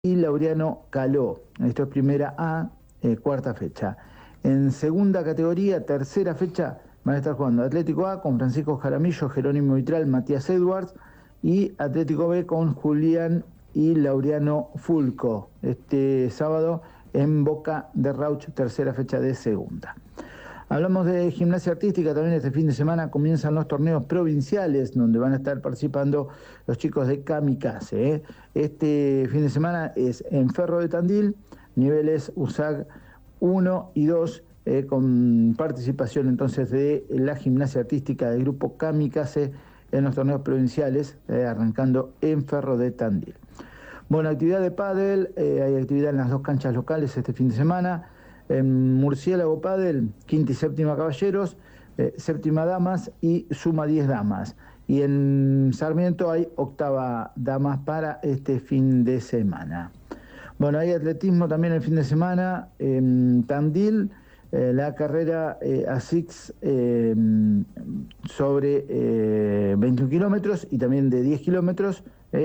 y Laureano Caló. Esto es primera A, cuarta fecha. En segunda categoría, tercera fecha, van a estar jugando Atlético A con Francisco Jaramillo, Jerónimo Vitral, Matías Edwards, y Atlético B con Julián y Laureano Fulco. Este sábado en Boca de Rauch, tercera fecha de segunda. Hablamos de gimnasia artística, también este fin de semana comienzan los torneos provinciales donde van a estar participando los chicos de Kamikaze. Este fin de semana es en Ferro de Tandil, niveles USAG 1 y 2, con participación entonces de la gimnasia artística del grupo Kamikaze en los torneos provinciales, arrancando en Ferro de Tandil. Bueno, actividad de pádel, hay actividad en las dos canchas locales este fin de semana. En Murciélago Pádel, quinta y séptima caballeros, séptima damas y suma 10 damas. Y en Sarmiento hay octava damas para este fin de semana. Bueno, hay atletismo también el fin de semana en Tandil, la carrera ASICS sobre 21 kilómetros y también de 10 kilómetros.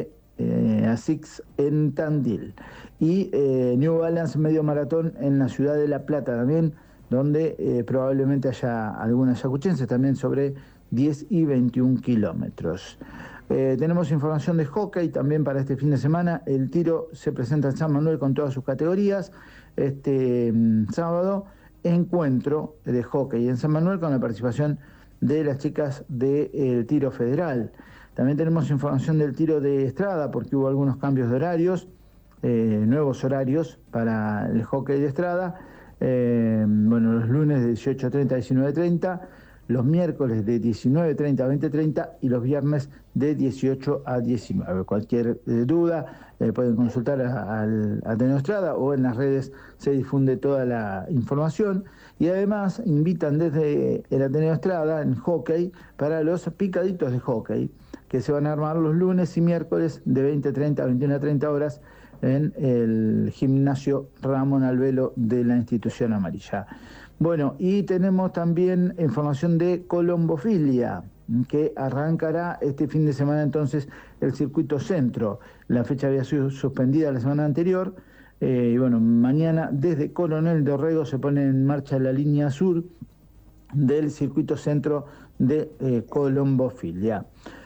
ASICS en Tandil y New Balance medio maratón en la ciudad de La Plata también, donde probablemente haya algunas yacuchenses también sobre 10 y 21 kilómetros. Tenemos información de hockey también para este fin de semana. El tiro se presenta en San Manuel con todas sus categorías. Este sábado, encuentro de hockey en San Manuel con la participación de las chicas del tiro federal. También tenemos información del tiro de estrada porque hubo algunos cambios de horarios, nuevos horarios para el hockey de estrada. Bueno, los lunes de 18:30 a 19:30, los miércoles de 19:30 a 20:30 y los viernes de 18 a 19. Cualquier duda pueden consultar al Ateneo Estrada o en las redes se difunde toda la información. Y además invitan desde el Ateneo Estrada en hockey para los picaditos de hockey, que se van a armar los lunes y miércoles de 20:30 a 21:30 horas en el gimnasio Ramón Albelo de la Institución Amarilla. Bueno, y tenemos también información de colombofilia, que arrancará este fin de semana entonces el circuito centro. La fecha había sido suspendida la semana anterior, y bueno, mañana desde Coronel Dorrego se pone en marcha la línea sur del circuito centro de colombofilia.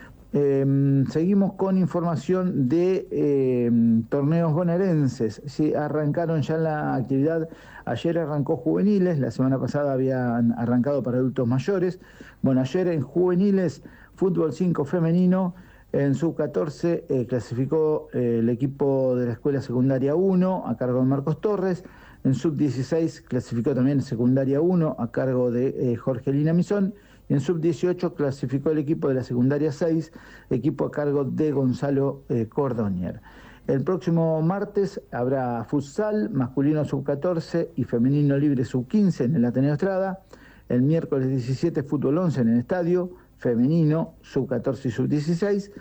Seguimos con información de torneos bonaerenses. Sí, arrancaron ya la actividad. Ayer arrancó juveniles, la semana pasada habían arrancado para adultos mayores. Bueno, ayer en juveniles, fútbol 5 femenino, en sub-14 clasificó el equipo de la Escuela Secundaria 1 a cargo de Marcos Torres. En sub-16 clasificó también secundaria 1 a cargo de Jorgelina Misón. Y en sub-18 clasificó el equipo de la secundaria 6, equipo a cargo de Gonzalo Cordonier. El próximo martes habrá futsal, masculino sub-14 y femenino libre sub-15 en el Ateneo Estrada. El miércoles 17, fútbol 11 en el estadio, femenino, sub-14 y sub-16.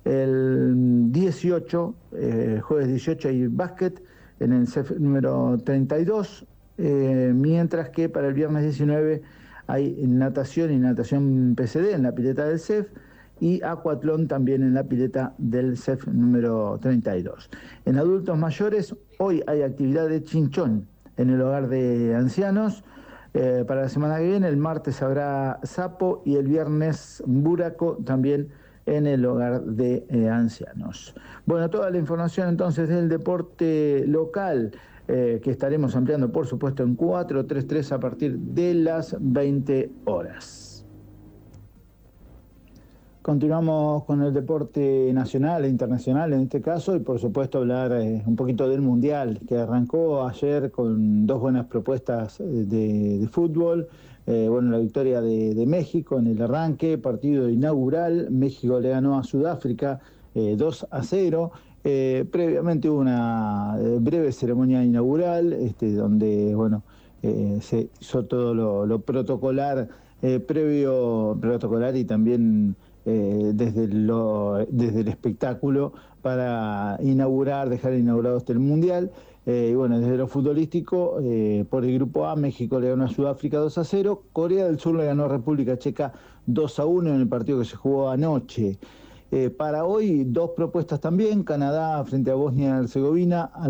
El 18, jueves 18, hay básquet en el CEF número 32, mientras que para el viernes 19 hay natación y natación PCD en la pileta del CEF y acuatlón también en la pileta del CEF número 32. En adultos mayores, hoy hay actividad de chinchón en el hogar de ancianos. Para la semana que viene, el martes habrá sapo y el viernes buraco también en el hogar de ancianos. Bueno, toda la información entonces del deporte local que estaremos ampliando, por supuesto, en 433 a partir de las 20 horas. Continuamos con el deporte nacional e internacional en este caso y por supuesto hablar un poquito del Mundial que arrancó ayer con dos buenas propuestas de fútbol. Bueno, la victoria de México en el arranque, partido inaugural. México le ganó a Sudáfrica 2-0. Previamente hubo una breve ceremonia inaugural donde bueno, se hizo todo lo protocolar, protocolar y también desde el espectáculo para dejar inaugurado el Mundial. Y bueno, desde lo futbolístico, por el grupo A, México le ganó a Sudáfrica 2-0, Corea del Sur le ganó a República Checa 2-1 en el partido que se jugó anoche. Para hoy, dos propuestas también, Canadá frente a Bosnia y Herzegovina.